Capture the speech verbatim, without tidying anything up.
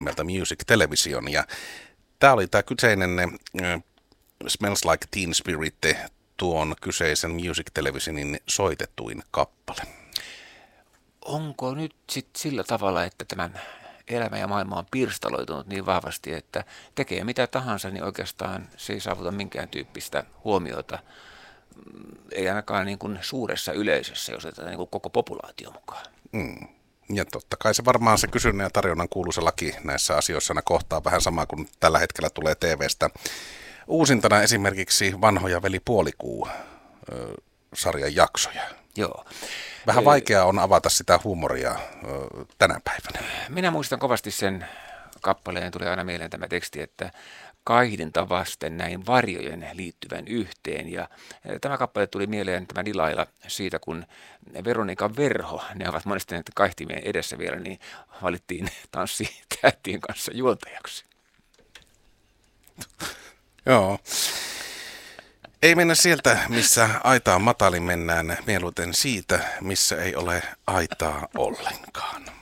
nimeltä Music Television. Ja tämä oli tämä kyseinen äh, Smells Like Teen Spirit, tuon kyseisen Music Televisionin soitetuin kappale. Onko nyt sitten sillä tavalla, että tämän elämä ja maailma on pirstaloitunut niin vahvasti, että tekee mitä tahansa, niin oikeastaan se ei saavuta minkään tyyppistä huomiota, ei ainakaan niin kuin suuressa yleisössä, jos otetaan niin kuin koko populaatio mukaan. Mm. Ja totta kai se varmaan se kysynnän ja tarjonnan kuuluisa laki näissä asioissa aina kohtaa vähän sama kuin tällä hetkellä tulee T V:stä. Uusintana esimerkiksi Vanhoja veli puolikuu-sarjan jaksoja. Joo. Vähän vaikea on avata sitä huumoria tänä päivänä. Minä muistan kovasti sen kappaleen, tulee aina mieleen tämä teksti, että kaihdinta vasten näin varjojen liittyvän yhteen. Ja tämä kappale tuli mieleen tämä Dilaila siitä, kun Veronika Verho, ne ovat monesti näitä kaihtimien edessä vielä, niin valittiin tanssitähtien kanssa juontajaksi. Joo. Ei mennä sieltä, missä aita on matalin, mennään mieluiten siitä, missä ei ole aitaa ollenkaan.